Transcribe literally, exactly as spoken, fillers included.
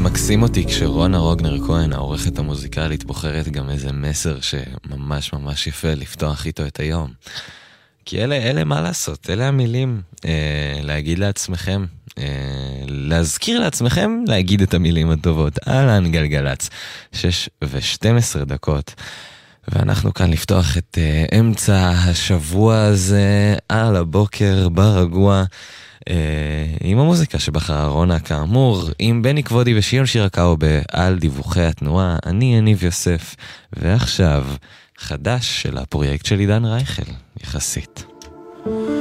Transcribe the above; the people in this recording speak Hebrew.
מקסים אותי כשרונה רוגנר כהן, העורכת המוזיקלית, בוחרת גם איזה מסר שממש ממש יפה לפתוח איתו את היום. כי אלה, אלה מה לעשות, אלה המילים, אה, להגיד לעצמכם, אה, להזכיר לעצמכם, להגיד את המילים הטובות. אהלן גלגלץ, שש ושתים עשרה דקות. ואנחנו כאן לפתוח את uh, אמצע השבוע הזה על הבוקר ברגוע uh, עם המוזיקה שבחרה רונה כאמור, עם בני כבודי ושיון שירקאו על דיווחי התנועה. אני יניב יוסף, ועכשיו חדש של הפרויקט של עידן רייכל יחסית.